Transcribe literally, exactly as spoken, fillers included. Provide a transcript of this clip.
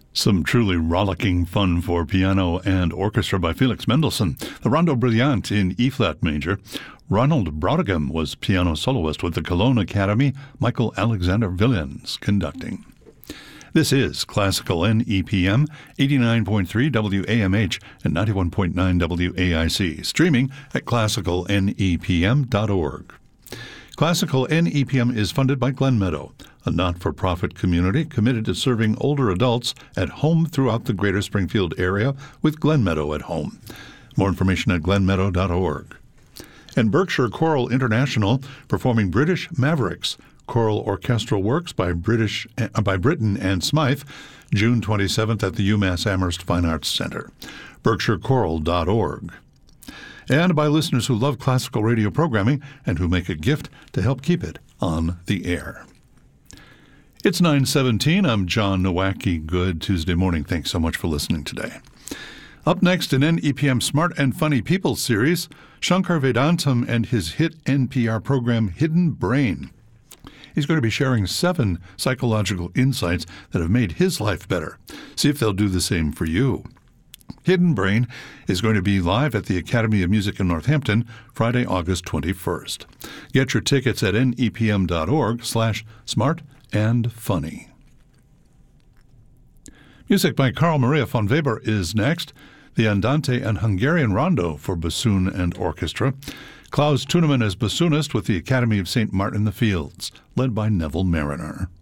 Some truly rollicking fun for piano and orchestra by Felix Mendelssohn. The Rondo Brillante in E-flat major. Ronald Brautigam was piano soloist with the Cologne Academy. Michael Alexander Villens conducting. This is Classical N E P M, eighty-nine point three W A M H and ninety-one point nine W A I C, streaming at classical N E P M dot org. Classical N E P M is funded by Glen Meadow, a not-for-profit community committed to serving older adults at home throughout the greater Springfield area with Glen Meadow at Home. More information at glen meadow dot org. And Berkshire Choral International performing British Mavericks, choral orchestral works by British uh, by Britton and Smythe, June twenty-seventh at the UMass Amherst Fine Arts Center. berkshire choral dot org. And by listeners who love classical radio programming and who make a gift to help keep it on the air. It's nine seventeen. I'm John Nowacki. Good Tuesday morning. Thanks so much for listening today. Up next in N E P M Smart and Funny People series, Shankar Vedantam and his hit N P R program Hidden Brain. He's going to be sharing seven psychological insights that have made his life better. See if they'll do the same for you. Hidden Brain is going to be live at the Academy of Music in Northampton Friday, August twenty-first. Get your tickets at N E P M dot org slash smart and funny. Music by Carl Maria von Weber is next. The Andante and Hungarian Rondo for bassoon and orchestra. Klaus Tuneman is bassoonist with the Academy of Saint Martin in the Fields, led by Neville Mariner.